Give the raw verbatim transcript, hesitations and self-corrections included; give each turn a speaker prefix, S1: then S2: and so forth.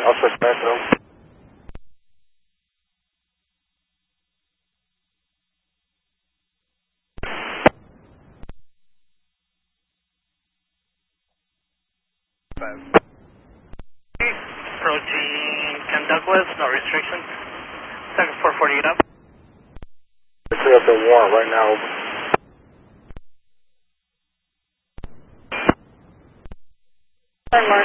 S1: I'll switch back though.
S2: Approaching Camp Douglas, no restrictions. Second four forty-eight up.
S1: Clear up the warrant right now.
S2: One